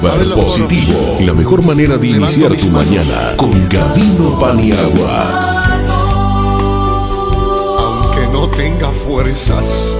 Positivo, la mejor manera de iniciar tu mañana con Gavino Paniagua. Aunque no tenga fuerzas,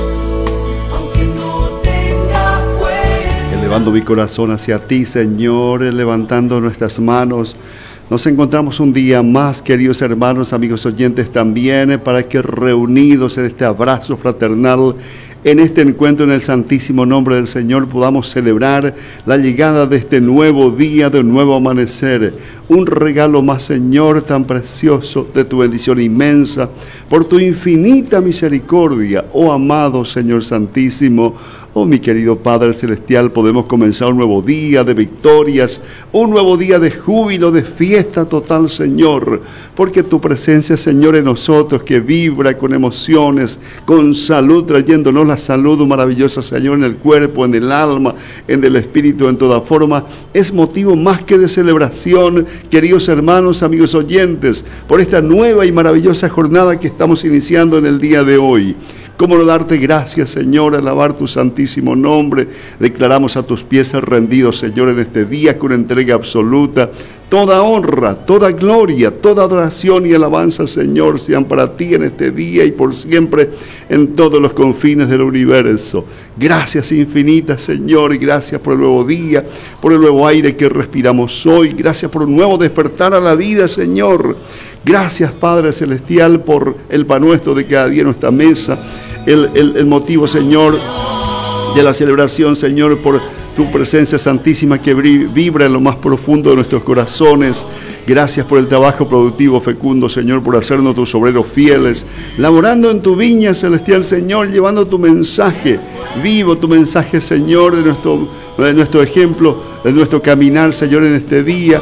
elevando mi corazón hacia ti, Señor, levantando nuestras manos. Nos encontramos un día más, queridos hermanos, amigos oyentes también, para que reunidos en este abrazo fraternal, en este encuentro en el santísimo nombre del Señor, podamos celebrar la llegada de este nuevo día, de un nuevo amanecer. Un regalo más, Señor, tan precioso, de tu bendición inmensa, por tu infinita misericordia, oh amado Señor Santísimo. Oh, mi querido Padre Celestial, podemos comenzar un nuevo día de victorias, un nuevo día de júbilo, de fiesta total, Señor, porque tu presencia, Señor, en nosotros, que vibra con emociones, con salud, trayéndonos la salud maravillosa, Señor, en el cuerpo, en el alma, en el espíritu, en toda forma, es motivo más que de celebración, queridos hermanos, amigos oyentes, por esta nueva y maravillosa jornada que estamos iniciando en el día de hoy. ¿Cómo no darte gracias, Señor, alabar tu santísimo nombre? Declaramos a tus pies rendidos, Señor, en este día con entrega absoluta. Toda honra, toda gloria, toda adoración y alabanza, Señor, sean para ti en este día y por siempre en todos los confines del universo. Gracias infinitas, Señor, y gracias por el nuevo día, por el nuevo aire que respiramos hoy. Gracias por un nuevo despertar a la vida, Señor. Gracias, Padre Celestial, por el pan nuestro de cada día en nuestra mesa. El motivo, Señor, de la celebración, Señor, por tu presencia santísima que vibra en lo más profundo de nuestros corazones. Gracias por el trabajo productivo fecundo, Señor, por hacernos tus obreros fieles, laborando en tu viña celestial, Señor, llevando tu mensaje vivo, tu mensaje, Señor, de nuestro ejemplo, de nuestro caminar, Señor, en este día.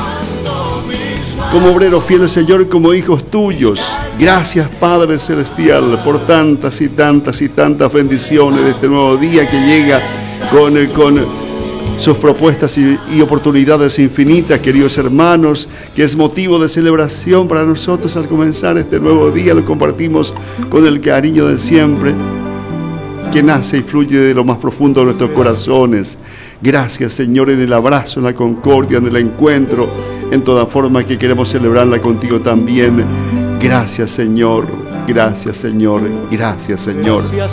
Como obreros fieles, Señor, como hijos tuyos. Gracias, Padre Celestial, por tantas y tantas y tantas bendiciones de este nuevo día que llega con sus propuestas y oportunidades infinitas, queridos hermanos, que es motivo de celebración para nosotros al comenzar este nuevo día. Lo compartimos con el cariño de siempre, que nace y fluye de lo más profundo de nuestros corazones. Gracias, Señor, en el abrazo, en la concordia, en el encuentro, en toda forma que queremos celebrarla contigo también. Gracias, Señor. Gracias, Señor. Gracias, Señor.